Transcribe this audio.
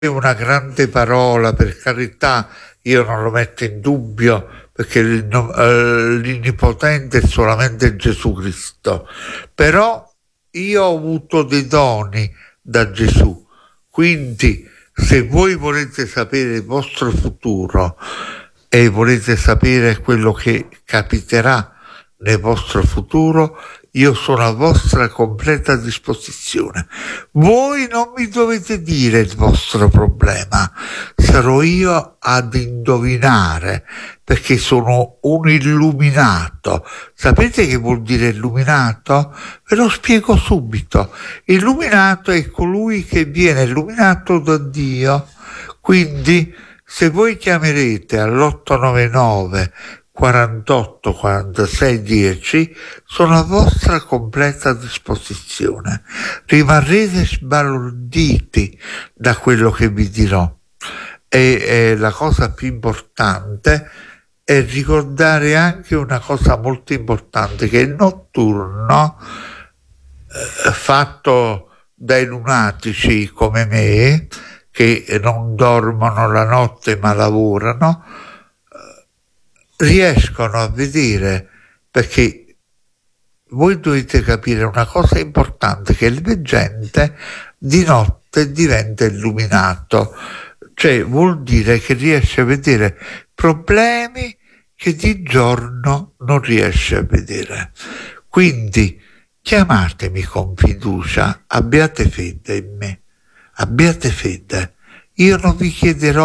È una grande parola, per carità, io non lo metto in dubbio, perché l'Innipotente è solamente Gesù Cristo, però io ho avuto dei doni da Gesù, quindi se voi volete sapere il vostro futuro e volete sapere quello che capiterà nel vostro futuro, io sono a vostra completa disposizione. Voi non mi dovete dire il vostro problema, sarò io ad indovinare, perché sono un illuminato. Sapete che vuol dire illuminato? Ve lo spiego subito. Illuminato è colui che viene illuminato da Dio. Quindi se voi chiamerete all'899 48 46 10, sono a vostra completa disposizione. Rimarrete sbalorditi da quello che vi dirò. E la cosa più importante è ricordare anche una cosa molto importante, che il notturno fatto dai lunatici come me, che non dormono la notte ma lavorano, riescono a vedere, perché voi dovete capire una cosa importante, che il veggente di notte diventa illuminato, cioè vuol dire che riesce a vedere problemi che di giorno non riesce a vedere. Quindi chiamatemi con fiducia, abbiate fede in me, abbiate fede. Io non vi chiederò